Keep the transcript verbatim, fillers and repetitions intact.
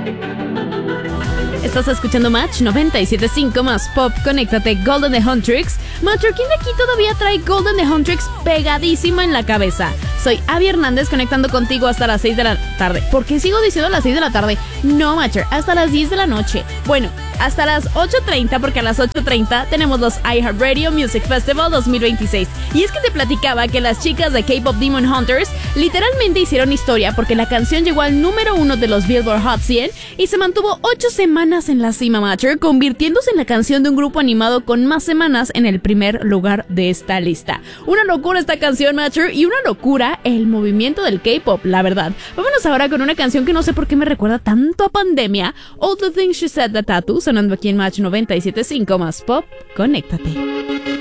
Estás escuchando Match noventa y siete punto cinco más Pop, conéctate, Golden the Huntrix. Matcher, ¿quién de aquí todavía trae Golden the Huntrix pegadísima en la cabeza? Soy Abby Hernández conectando contigo hasta las seis de la tarde. ¿Por qué sigo diciendo las seis de la tarde? No, Matcher, hasta las diez de la noche. Bueno, hasta las ocho treinta, porque a las ocho treinta tenemos los iHeartRadio Music Festival dos mil veintiséis. Y es que te platicaba que las chicas de K-Pop Demon Hunters literalmente hicieron historia porque la canción llegó al número uno de los Billboard Hot cien y se mantuvo ocho semanas en la cima, Matcher, convirtiéndose en la canción de un grupo animado con más semanas en el primer lugar de esta lista. Una locura esta canción, Matcher, y una locura el movimiento del K-Pop, la verdad. Vámonos ahora con una canción que no sé por qué me recuerda tanto a Pandemia, All the Things She Said de Tattoo, sonando aquí en Match noventa y siete punto cinco más Pop, conéctate.